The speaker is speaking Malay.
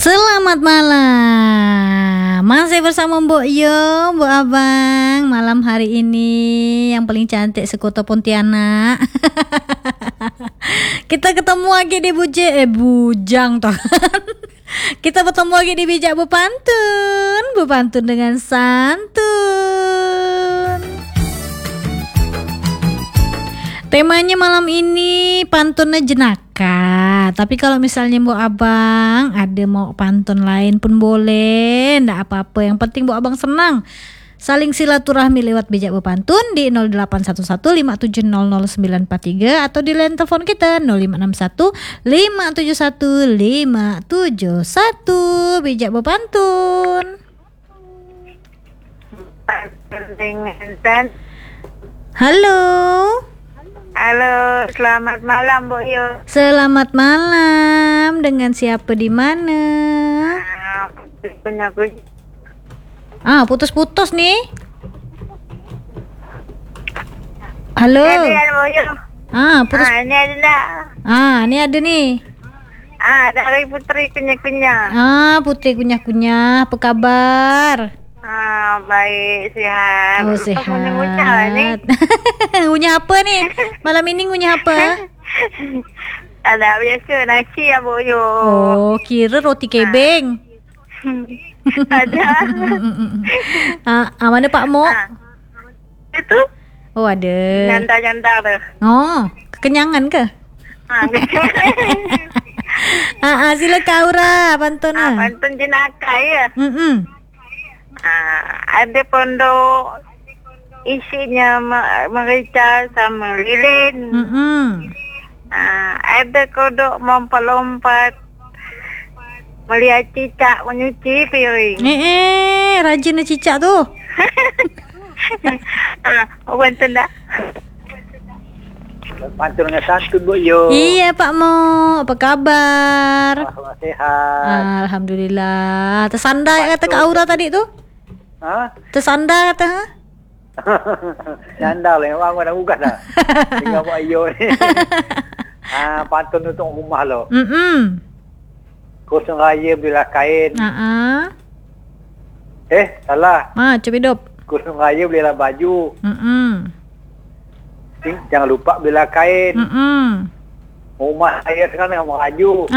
Selamat malam. Masih bersama Mbok Yo, Mbok Abang. Malam hari ini yang paling cantik sekota Pontianak. Kita ketemu lagi di Bujang toh. Kita bertemu lagi di Bijak Bepantun dengan santun. Temanya malam ini pantunnya jenaka. Tapi kalau misalnya Mbok Abang ada mau pantun lain pun boleh, ndak apa-apa. Yang penting Mbok Abang senang. Saling silaturahmi lewat Bijak Bepantun di 081157000943 atau di line telepon kita 0561571571. Bijak Bepantun. Halo. Halo, selamat malam Bu Yo. Selamat malam. Dengan siapa di mana? Putus-putus nih. Halo. Ini ada Bu Yo. Putus. Ini ada nak. Ini ada nih. Dari Putri Kunyah-Kunyah. Putri Kunyah-Kunyah, apa kabar? Baik, sehat. Sehat. Ngunyah ni. Ngunyah apa nih? Malam ini ngunyah apa? Ada biasa nasi ya Bu Yo. Oh, kira roti kebeng. Ada. Mana Pak Mo? Itu? Oh, ada. Nyanda tu. Oh, kekenyangan ke? Silakan Aura pantun. Pantun jenaka ya. Ada pondok isinya merica sama lilin. Ada kodok lompat-lompat melihat cicak menyuci piring. Rajin cicak tu. Pantun dah. Pantun dengan santun Bu Yo. Iya Pak Mo, apa kabar? Alhamdulillah sehat. Alhamdulillah. Tersandar kata Kak Aura tadi tu? Tersandar kata? Sandal yang orang dah ugas dah. Tinggal Bu Yo ni. Pantun untuk rumah lo. Kosong raya belilah kain. Salah. Coba hidup. Kosong raya belilah baju. Jangan lupa belilah kain. Rumah saya sekarang dengan meraju.